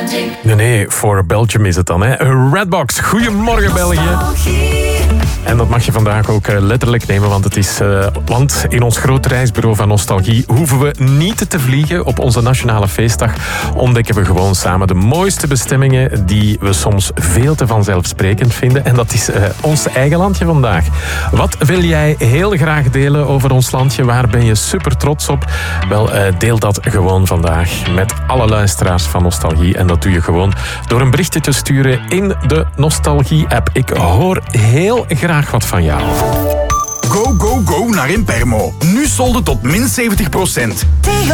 Nee, voor Belgium is het dan. Hè. Redbox, goedemorgen België. En dat mag je vandaag ook letterlijk nemen, want in ons grote reisbureau van Nostalgie hoeven we niet te vliegen. Op onze nationale feestdag ontdekken we gewoon samen de mooiste bestemmingen die we soms veel te vanzelfsprekend vinden. En dat is ons eigen landje vandaag. Wat wil jij heel graag delen over ons landje? Waar ben je super trots op? Wel, deel dat gewoon vandaag met alle luisteraars van Nostalgie. En dat doe je gewoon door een berichtje te sturen in de Nostalgie-app. Ik hoor heel graag wat van jou. Go, go, go naar Impermo. Nu solden tot min 70%.